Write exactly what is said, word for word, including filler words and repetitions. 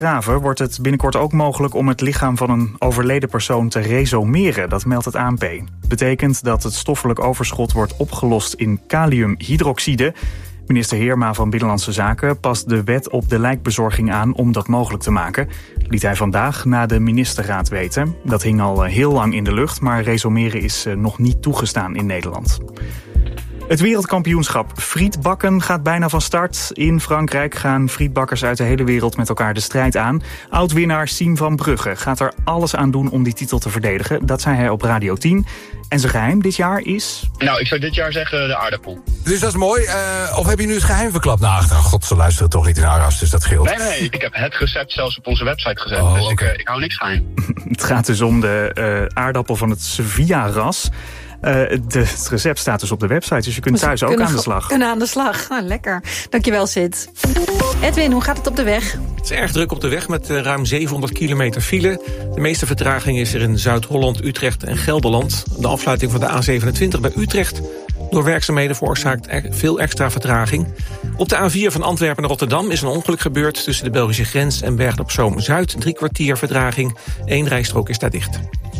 Graven wordt het binnenkort ook mogelijk om het lichaam van een overleden persoon te resomeren. Dat meldt het A N P. Betekent dat het stoffelijk overschot wordt opgelost in kaliumhydroxide. Minister Heerma van Binnenlandse Zaken past de wet op de lijkbezorging aan om dat mogelijk te maken. Liet hij vandaag na de ministerraad weten. Dat hing al heel lang in de lucht, maar resomeren is nog niet toegestaan in Nederland. Het wereldkampioenschap frietbakken gaat bijna van start. In Frankrijk gaan frietbakkers uit de hele wereld met elkaar de strijd aan. Oud-winnaar Siem van Brugge gaat er alles aan doen om die titel te verdedigen. Dat zei hij op Radio tien. En zijn geheim dit jaar is... Nou, ik zou dit jaar zeggen de aardappel. Dus dat is mooi. Uh, of heb je nu het geheim verklapt? Nou, ach, god, ze luisteren toch niet in Arras, dus dat scheelt. Nee, nee, ik heb het recept zelfs op onze website gezet. Oh, dus okay. ik, uh, ik hou niks geheim. Het gaat dus om de uh, aardappel van het Sevilla-ras. Uh, de, het recept staat dus op de website, dus je kunt thuis ook aan de slag. Kunnen aan de slag. Nou, lekker. Dankjewel, Sid. Edwin, hoe gaat het op de weg? Het is erg druk op de weg met uh, ruim zevenhonderd kilometer file. De meeste vertraging is er in Zuid-Holland, Utrecht en Gelderland. De afsluiting van de A zevenentwintig bij Utrecht door werkzaamheden veroorzaakt er veel extra vertraging. Op de A vier van Antwerpen naar Rotterdam is een ongeluk gebeurd tussen de Belgische grens en Bergen op Zoom Zuid. Drie kwartier vertraging. Eén rijstrook is daar dicht.